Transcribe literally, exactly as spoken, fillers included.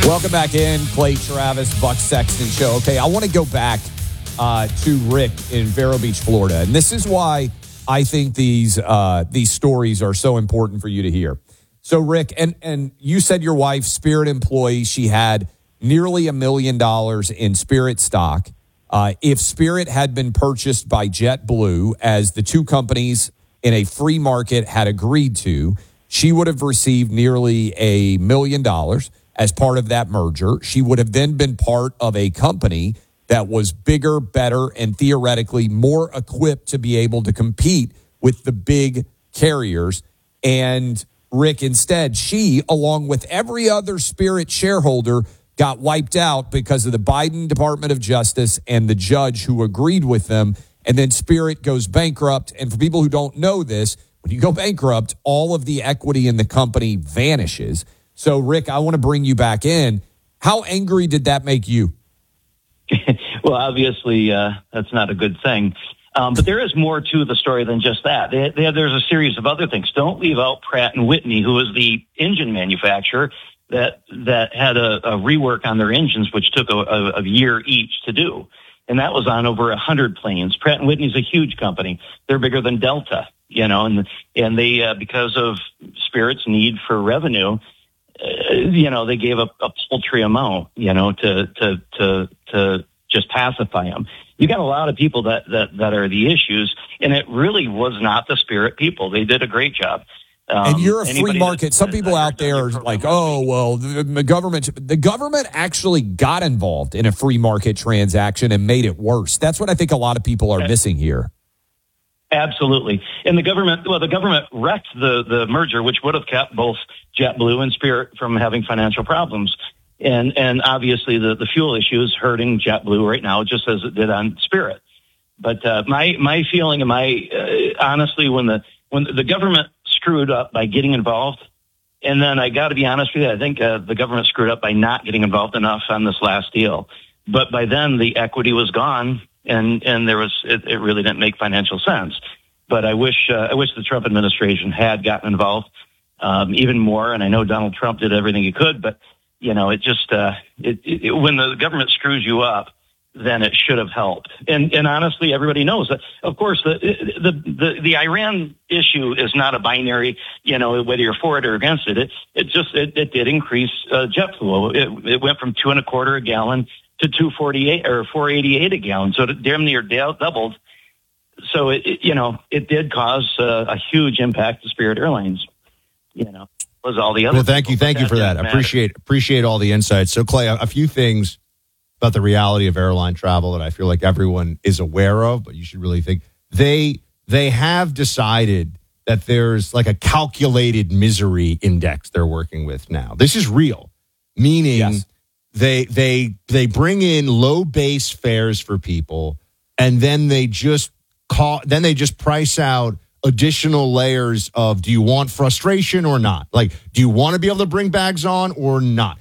Welcome back in, Clay Travis, Buck Sexton Show. Okay, I want to go back uh, to Rick in Vero Beach, Florida, and this is why I think these uh, these stories are so important for you to hear. So, Rick, and and you said your wife, Spirit employee, she had nearly a million dollars in Spirit stock. Uh, if Spirit had been purchased by JetBlue, as the two companies in a free market had agreed to, she would have received nearly a million dollars as part of that merger. She would have then been part of a company that was bigger, better, and theoretically more equipped to be able to compete with the big carriers. And Rick, instead, she, along with every other Spirit shareholder, got wiped out because of the Biden Department of Justice and the judge who agreed with them. And then Spirit goes bankrupt. And for people who don't know this, when you go bankrupt, all of the equity in the company vanishes. So, Rick, I want to bring you back in. How angry did that make you? Well, obviously, uh, that's not a good thing. Um, but there is more to the story than just that. They, they, there's a series of other things. Don't leave out Pratt and Whitney, who is the engine manufacturer that that had a, a rework on their engines, which took a, a, a year each to do. And that was on over one hundred planes. Pratt and Whitney's a huge company. They're bigger than Delta, you know, and and they, uh, because of Spirit's need for revenue, uh, you know, they gave a, a paltry amount, you know, to to to to just pacify them. You got a lot of people that, that, that are the issues, and it really was not the Spirit people. They did a great job. Um, and you're a free market. Some people out there are like, oh, well, the, the government, the government actually got involved in a free market transaction and made it worse. That's what I think a lot of people are missing here. Absolutely. And the government, well, the government wrecked the, the merger, which would have kept both JetBlue and Spirit from having financial problems. And and obviously the, the fuel issue is hurting JetBlue right now, just as it did on Spirit. But uh, my my feeling and my uh, honestly, when the when the government screwed up by getting involved, and then I got to be honest with you, I think uh, the government screwed up by not getting involved enough on this last deal. But by then the equity was gone, and and there was it, it really didn't make financial sense. But I wish uh, I wish the Trump administration had gotten involved um, even more. And I know Donald Trump did everything he could, but you know, it just, uh, it, it, when the government screws you up, then it should have helped. And, and honestly, everybody knows that. Of course, the, the, the, the Iran issue is not a binary, you know, whether you're for it or against it. It, it just, it, it did increase, uh, jet fuel. It, it went from two and a quarter a gallon to two forty-eight or four eighty-eight a gallon. So it damn near doubled. So it, it you know, it did cause uh, a huge impact to Spirit Airlines, you know. Was all the other well, thank you, thank you for that. I appreciate appreciate all the insights. So, Clay, a, a few things about the reality of airline travel that I feel like everyone is aware of, but you should really think they they have decided that there's like a calculated misery index they're working with now. This is real, meaning yes. they they they bring in low base fares for people, and then they just call then they just price out additional layers of, do you want frustration or not? Like, do you want to be able to bring bags on or not?